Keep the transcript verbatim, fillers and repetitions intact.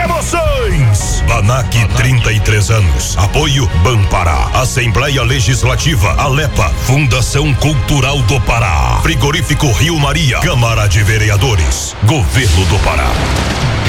emoções. ANAC, trinta e três anos. Apoio Banpará. Assembleia Legislativa, Alepa. Fundação Cultural do Pará. Frigorífico Rio Maria. Câmara de Vereadores. Governo do Pará.